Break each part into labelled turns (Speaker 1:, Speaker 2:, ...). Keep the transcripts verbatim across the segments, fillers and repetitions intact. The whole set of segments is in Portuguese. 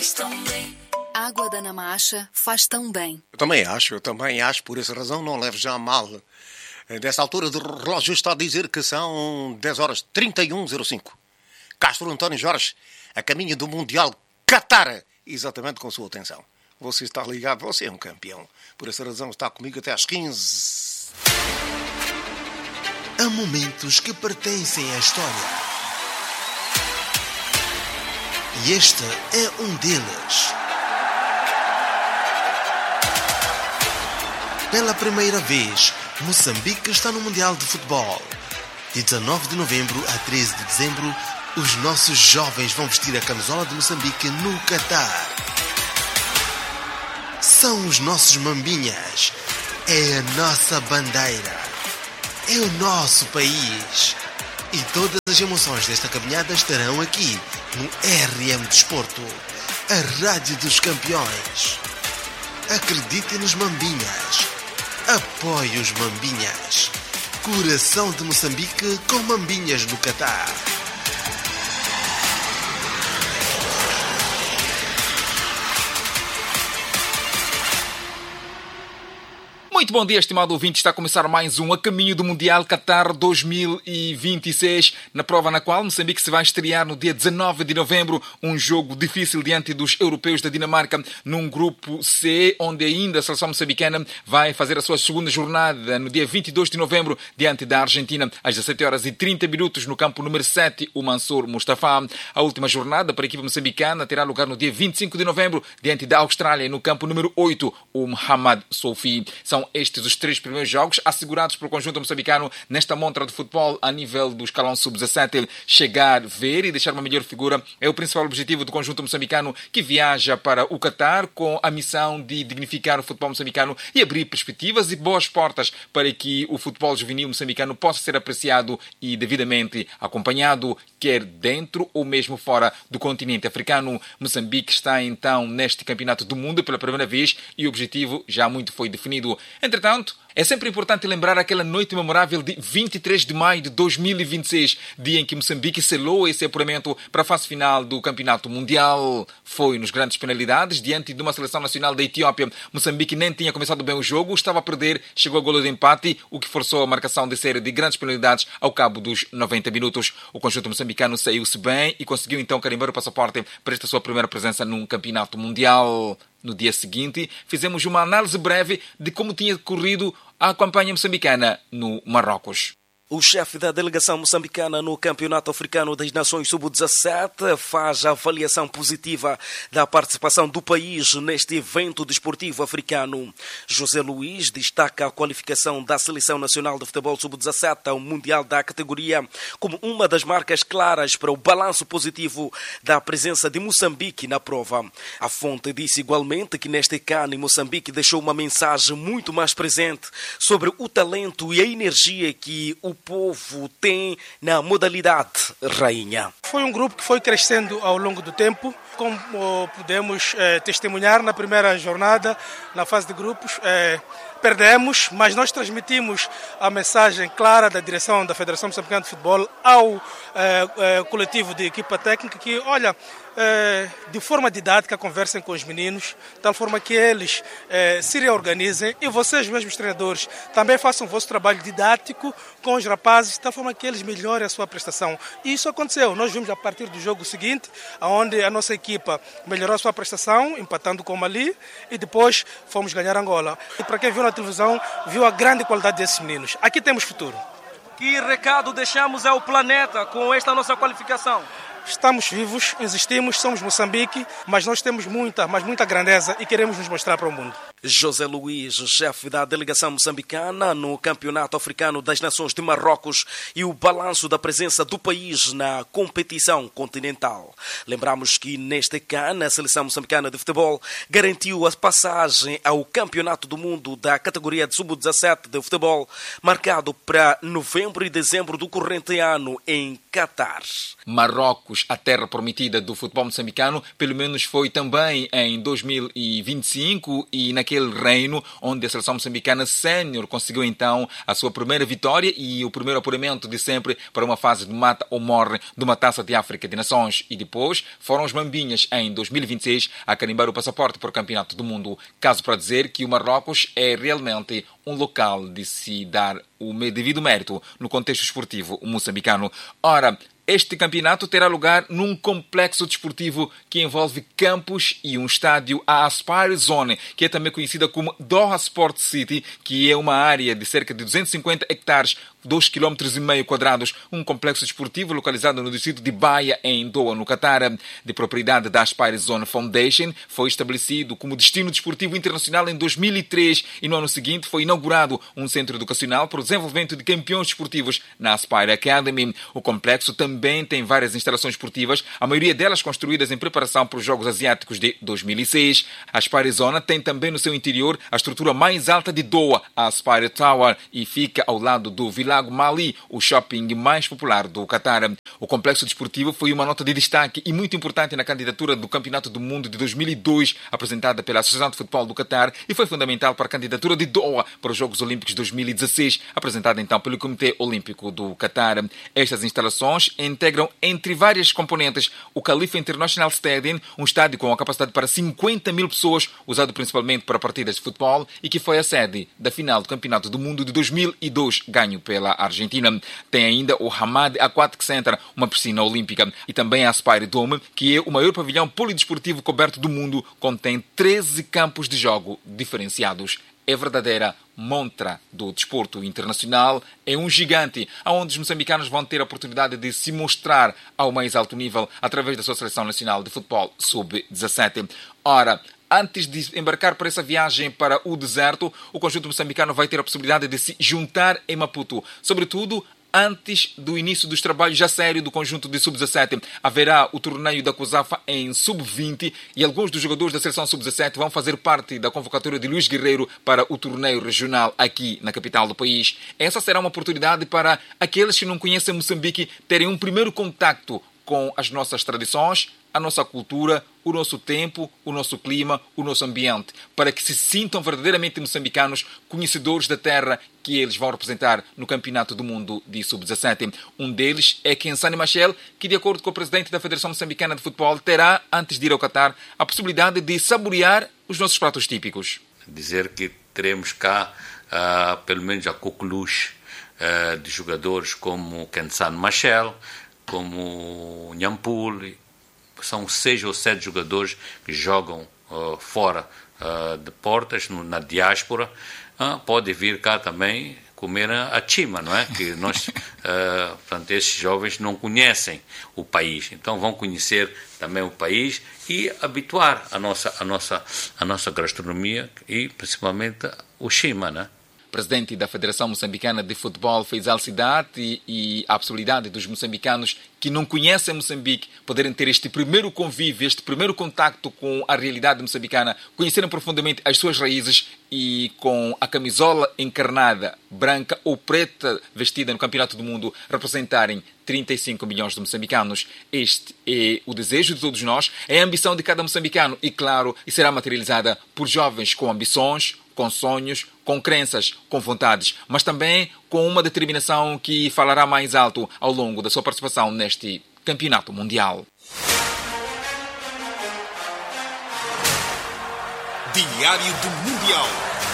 Speaker 1: faz tão bem. Água da Namacha faz tão bem.
Speaker 2: Eu também acho, eu também acho. Por essa razão não levo já a mal. Desta altura do relógio está a dizer que são dez horas trinta e um zero cinco. Castro António Jorge, a caminho do Mundial Qatar, exatamente com sua atenção. Você está ligado, você é um campeão. Por essa razão está comigo até às quinze.
Speaker 3: Há momentos que pertencem à história. E este é um deles. Pela primeira vez, Moçambique está no Mundial de Futebol. De dezanove de novembro a treze de dezembro, os nossos jovens vão vestir a camisola de Moçambique no Qatar. São os nossos mambinhas. É a nossa bandeira. É o nosso país. E todas as emoções desta caminhada estarão aqui, no R M Desporto, a rádio dos campeões. Acredite nos mambinhas. Apoie os mambinhas. Coração de Moçambique com mambinhas no Qatar.
Speaker 4: Muito bom dia, estimado ouvinte. Está a começar mais um A Caminho do Mundial Qatar dois mil e vinte e seis, na prova na qual Moçambique se vai estrear no dia dezanove de novembro, um jogo difícil diante dos europeus da Dinamarca, num grupo C, onde ainda a seleção moçambicana vai fazer a sua segunda jornada no dia vinte e dois de novembro, diante da Argentina, às dezassete horas e trinta minutos, no campo número sete, o Mansour Mustafa. A última jornada para a equipa moçambicana terá lugar no dia vinte e cinco de novembro, diante da Austrália, no campo número oito, o Mohamed Soufi. São estes os três primeiros jogos assegurados pelo conjunto moçambicano nesta montra de futebol a nível do escalão sub dezassete. Chegar, ver e deixar uma melhor figura é o principal objetivo do conjunto moçambicano, que viaja para o Qatar com a missão de dignificar o futebol moçambicano e abrir perspectivas e boas portas para que o futebol juvenil moçambicano possa ser apreciado e devidamente acompanhado, quer dentro ou mesmo fora do continente africano. Moçambique está então neste campeonato do mundo pela primeira vez e o objetivo já muito foi definido. Entretanto, é sempre importante lembrar aquela noite memorável de vinte e três de maio de dois mil e vinte e seis, dia em que Moçambique selou esse apuramento para a fase final do Campeonato Mundial. Foi nos grandes penalidades, diante de uma seleção nacional da Etiópia. Moçambique nem tinha começado bem o jogo, estava a perder, chegou a golo de empate, o que forçou a marcação de série de grandes penalidades ao cabo dos noventa minutos. O conjunto moçambicano saiu-se bem e conseguiu então carimbar o passaporte para esta sua primeira presença num Campeonato Mundial. No dia seguinte, fizemos uma análise breve de como tinha decorrido a campanha moçambicana no Marrocos.
Speaker 5: O chefe da delegação moçambicana no Campeonato Africano das Nações sub dezassete faz a avaliação positiva da participação do país neste evento desportivo africano. José Luís destaca a qualificação da Seleção Nacional de Futebol sub dezassete ao Mundial da categoria como uma das marcas claras para o balanço positivo da presença de Moçambique na prova. A fonte disse igualmente que neste CAN Moçambique deixou uma mensagem muito mais presente sobre o talento e a energia que o O povo tem na modalidade rainha.
Speaker 6: Foi um grupo que foi crescendo ao longo do tempo, como podemos eh, testemunhar na primeira jornada, na fase de grupos. Eh, perdemos, mas nós transmitimos a mensagem clara da direção da Federação Moçambicana de Futebol ao eh, eh, coletivo de equipa técnica que, olha, eh, de forma didática conversem com os meninos, de tal forma que eles eh, se reorganizem e vocês mesmos treinadores também façam o vosso trabalho didático com os rapazes, de tal forma que eles melhorem a sua prestação. E isso aconteceu. Nós vimos a partir do jogo seguinte, onde a nossa equipa melhorou a sua prestação, empatando com o Mali, e depois fomos ganhar Angola. E para quem viu na televisão, viu a grande qualidade desses meninos. Aqui temos futuro.
Speaker 5: Que recado deixamos ao planeta com esta nossa qualificação?
Speaker 6: Estamos vivos, existimos, somos Moçambique, mas nós temos muita, mas muita grandeza e queremos nos mostrar para o mundo.
Speaker 5: José Luís, chefe da delegação moçambicana no Campeonato Africano das Nações de Marrocos e o balanço da presença do país na competição continental. Lembramos que neste CAN a seleção moçambicana de futebol garantiu a passagem ao Campeonato do Mundo da categoria de sub dezassete de futebol, marcado para novembro e dezembro do corrente ano em Qatar.
Speaker 4: Marrocos, a terra prometida do futebol moçambicano, pelo menos foi também em dois mil e vinte e cinco e naquele naquele reino, onde a seleção moçambicana sénior conseguiu então a sua primeira vitória e o primeiro apuramento de sempre para uma fase de mata ou morre de uma Taça de África de Nações. E depois foram os Mambinhas, em dois mil e vinte e seis, a carimbar o passaporte para o Campeonato do Mundo. Caso para dizer que o Marrocos é realmente um local de se dar o devido mérito no contexto esportivo moçambicano. Ora, este campeonato terá lugar num complexo desportivo que envolve campos e um estádio, a Aspire Zone, que é também conhecida como Doha Sport City, que é uma área de cerca de duzentos e cinquenta hectares, dois vírgula cinco quilômetros quadrados, um complexo desportivo localizado no distrito de Baia, em Doha, no Catar. De propriedade da Aspire Zone Foundation, foi estabelecido como destino desportivo internacional em dois mil e três e no ano seguinte foi inaugurado um centro educacional para o desenvolvimento de campeões desportivos na Aspire Academy. O complexo também tem várias instalações esportivas, a maioria delas construídas em preparação para os Jogos Asiáticos de dois mil e seis. A Aspire Zone tem também no seu interior a estrutura mais alta de Doha, a Aspire Tower, e fica ao lado do Vilago Mali, o shopping mais popular do Catar. O complexo desportivo foi uma nota de destaque e muito importante na candidatura do Campeonato do Mundo de dois mil e dois, apresentada pela Associação de Futebol do Catar, e foi fundamental para a candidatura de Doha para os Jogos Olímpicos de dois mil e dezesseis, apresentada então pelo Comitê Olímpico do Catar. Estas instalações integram entre várias componentes o Khalifa International Stadium, um estádio com a capacidade para cinquenta mil pessoas, usado principalmente para partidas de futebol e que foi a sede da final do Campeonato do Mundo de dois mil e dois, ganho pela Argentina. Tem ainda o Hamad Aquatic Center, uma piscina olímpica, e também a Aspire Dome, que é o maior pavilhão polidesportivo coberto do mundo, contém treze campos de jogo diferenciados. É verdadeira montra do desporto internacional, é um gigante, onde os moçambicanos vão ter a oportunidade de se mostrar ao mais alto nível através da sua seleção nacional de futebol sub dezassete. Ora, antes de embarcar para essa viagem para o deserto, o conjunto moçambicano vai ter a possibilidade de se juntar em Maputo, sobretudo antes do início dos trabalhos já sérios do conjunto de sub dezassete. Haverá o torneio da COSAFA em sub vinte e alguns dos jogadores da seleção sub dezassete vão fazer parte da convocatória de Luís Guerreiro para o torneio regional aqui na capital do país. Essa será uma oportunidade para aqueles que não conhecem Moçambique terem um primeiro contacto com as nossas tradições, a nossa cultura, o nosso tempo, o nosso clima, o nosso ambiente, para que se sintam verdadeiramente moçambicanos, conhecedores da terra que eles vão representar no Campeonato do Mundo de sub dezassete. Um deles é Kensani Machel, que, de acordo com o presidente da Federação Moçambicana de Futebol, terá, antes de ir ao Catar, a possibilidade de saborear os nossos pratos típicos.
Speaker 7: Dizer que teremos cá, uh, pelo menos, a coqueluche uh, de jogadores como Kensani Machel, como Nhampul. São seis ou sete jogadores que jogam uh, fora uh, de portas, no, na diáspora. Uh, pode vir cá também comer a, a chima, não é? Que nós, uh, portanto, esses jovens não conhecem o país. Então vão conhecer também o país e habituar a nossa, a nossa, a nossa gastronomia e principalmente o chima, não é?
Speaker 4: Presidente da Federação Moçambicana de Futebol, Faisal Cidade, e, e a possibilidade dos moçambicanos que não conhecem Moçambique poderem ter este primeiro convívio, este primeiro contacto com a realidade moçambicana, conhecerem profundamente as suas raízes e com a camisola encarnada, branca ou preta, vestida no Campeonato do Mundo, representarem trinta e cinco milhões de moçambicanos. Este é o desejo de todos nós, é a ambição de cada moçambicano e, claro, e será materializada por jovens com ambições, com sonhos, com crenças, com vontades, mas também com uma determinação que falará mais alto ao longo da sua participação neste campeonato mundial.
Speaker 8: Diário do Mundial.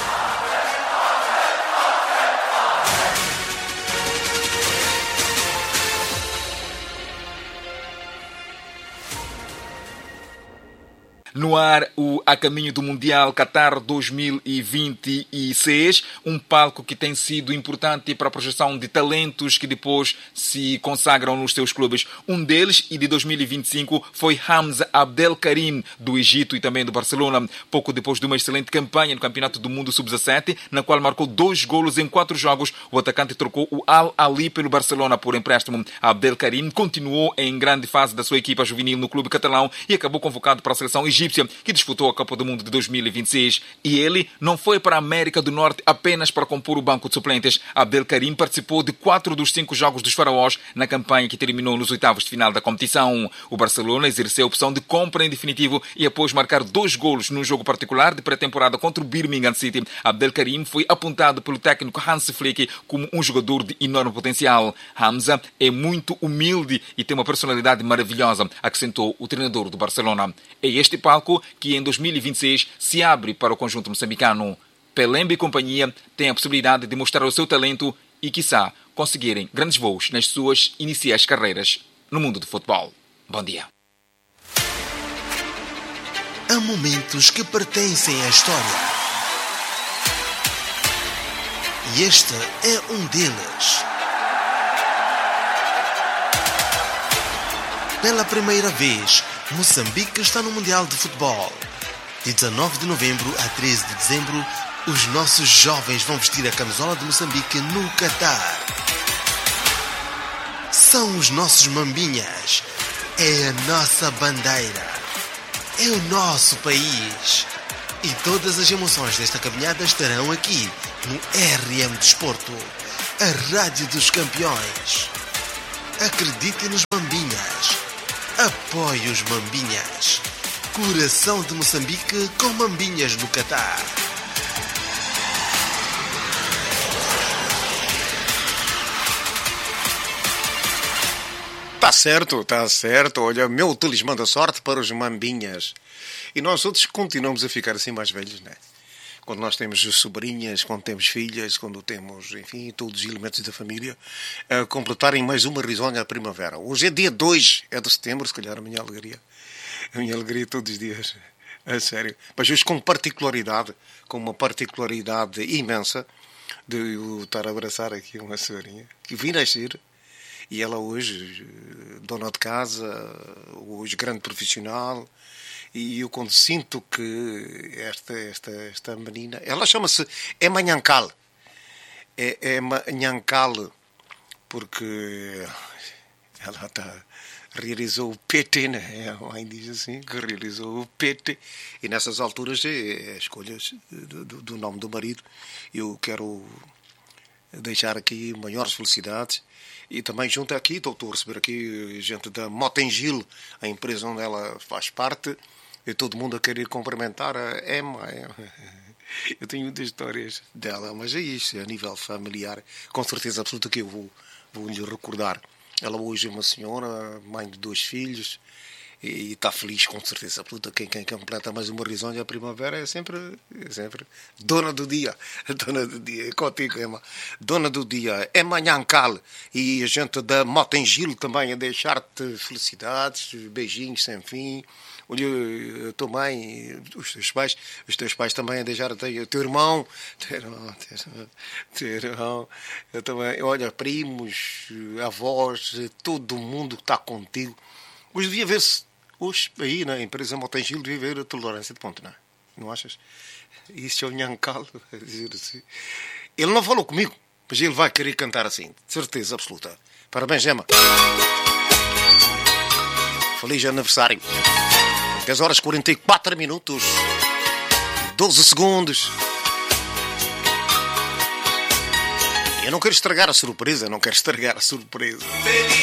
Speaker 4: No ar, o A Caminho do Mundial Qatar dois mil e vinte e seis, um palco que tem sido importante para a projeção de talentos que depois se consagram nos seus clubes. Um deles, e de dois mil e vinte e cinco, foi Hamza Abdelkarim, do Egito e também do Barcelona. Pouco depois de uma excelente campanha no Campeonato do Mundo sub dezassete, na qual marcou dois golos em quatro jogos, o atacante trocou o Al Ali pelo Barcelona por empréstimo. Abdelkarim continuou em grande fase da sua equipa juvenil no clube catalão e acabou convocado para a seleção egípcia egípcia, que disputou a Copa do Mundo de dois mil e vinte e seis. E ele não foi para a América do Norte apenas para compor o banco de suplentes. Abdelkarim participou de quatro dos cinco jogos dos faraós na campanha que terminou nos oitavos de final da competição. O Barcelona exerceu a opção de compra em definitivo e, após marcar dois golos num jogo particular de pré-temporada contra o Birmingham City, Abdelkarim foi apontado pelo técnico Hans Flick como um jogador de enorme potencial. Hamza é muito humilde e tem uma personalidade maravilhosa, acrescentou o treinador do Barcelona. É este palco que em dois mil e vinte e seis se abre para o conjunto moçambicano. Pelembe e companhia têm a possibilidade de mostrar o seu talento e, quiçá, conseguirem grandes voos nas suas iniciais carreiras no mundo do futebol. Bom dia.
Speaker 3: Há momentos que pertencem à história. E este é um deles. Pela primeira vez, Moçambique está no Mundial de Futebol. De dezanove de novembro a treze de dezembro, os nossos jovens vão vestir a camisola de Moçambique no Catar. São os nossos mambinhas. É a nossa bandeira. É o nosso país. E todas as emoções desta caminhada estarão aqui no R M Desporto, a rádio dos campeões. Acredite nos mambinhas. Apoie os mambinhas. Coração de Moçambique com mambinhas no Catar.
Speaker 2: Tá certo, tá certo. Olha, meu talismã da sorte para os mambinhas. E nós outros continuamos a ficar assim mais velhos, né? Quando nós temos sobrinhas, quando temos filhas, quando temos, enfim, todos os elementos da família, a completarem mais uma risonha à primavera. Hoje é dia dois é de setembro, se calhar a minha alegria. A minha alegria todos os dias. A sério. Mas hoje com particularidade, com uma particularidade imensa, de eu estar a abraçar aqui uma senhorinha que vim nascer. E ela hoje, dona de casa, hoje grande profissional. E eu quando sinto que esta, esta, esta menina... Ela chama-se Emma Nhankal. É Emma Nhankal, porque ela tá, realizou o P T, né? A mãe diz assim, que realizou o P T. E nessas alturas é, é escolhas do, do, do nome do marido. Eu quero deixar aqui maiores felicidades. E também junto aqui, estou a receber aqui gente da Motengil, a empresa onde ela faz parte, e todo mundo a querer cumprimentar a Emma. Eu tenho muitas histórias dela, mas é isso, a nível familiar, com certeza absoluta que eu vou, vou lhe recordar. Ela hoje é uma senhora, mãe de dois filhos, e está feliz, com certeza absoluta. Quem, quem completa mais uma risonha a primavera é sempre, é sempre dona do dia. Dona do dia, é contigo, Emma. Dona do dia, Emma Nhankal. E a gente da Motengil também a deixar-te felicidades, beijinhos sem fim. Olha, a tua mãe, os teus pais, os teus pais também a deixar-te, o teu irmão, teu irmão, teu irmão, eu também, olha, primos, avós, todo mundo que está contigo. Hoje devia ver-se, hoje aí na empresa Motengil devia haver a tolerância de ponto, não é? Não achas? Isso é o Nhankal, a dizer assim. Ele não falou comigo, mas ele vai querer cantar assim, de certeza absoluta. Parabéns, Emma. Feliz aniversário. dez horas e quarenta e quatro minutos, doze segundos. Eu não quero estragar a surpresa, não quero estragar a surpresa.